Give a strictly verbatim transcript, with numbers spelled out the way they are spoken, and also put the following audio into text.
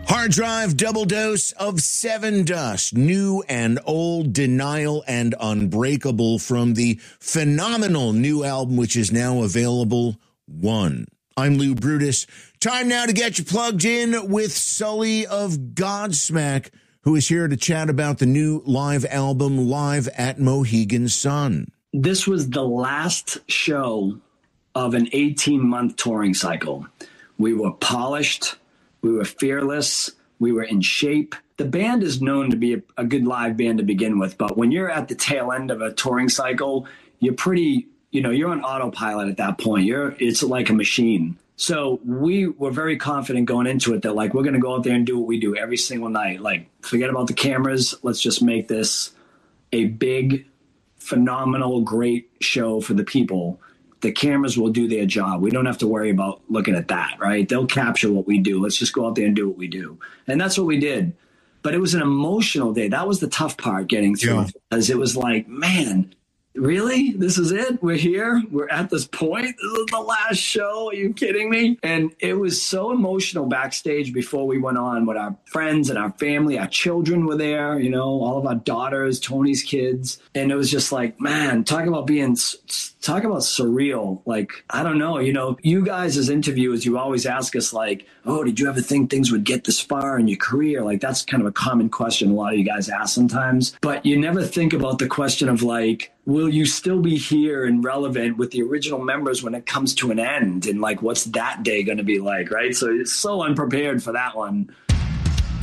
Hard Drive Double Dose of Seven Dust, New and Old, Denial and Unbreakable, from the phenomenal new album, which is now available, One. I'm Lou Brutus. Time now to get you plugged in with Sully of Godsmack, who is here to chat about the new live album, Live at Mohegan Sun. This was the last show of an eighteen-month touring cycle. We were polished. We were fearless. We were in shape. The band is known to be a, a good live band to begin with, but when you're at the tail end of a touring cycle, you're pretty, you know, you're on autopilot at that point. You're, it's like a machine. So we were very confident going into it that, like, we're going to go out there and do what we do every single night. Like, forget about the cameras. Let's just make this a big, phenomenal, great show for the people. The cameras will do their job. We don't have to worry about looking at that, right? They'll capture what we do. Let's just go out there and do what we do. And that's what we did. But it was an emotional day. That was the tough part getting through. Yeah. Because it was like, man, really? This is it? We're here? We're at this point? This is the last show? Are you kidding me? And it was so emotional backstage before we went on with our friends and our family. Our children were there, you know, all of our daughters, Tony's kids. And it was just like, man, talk about being, talk about surreal. Like, I don't know, you know, you guys as interviewers, you always ask us like, oh, did you ever think things would get this far in your career? Like, that's kind of a common question a lot of you guys ask sometimes. But you never think about the question of like, will you still be here and relevant with the original members when it comes to an end? And like, what's that day going to be like, right? So it's so unprepared for that one.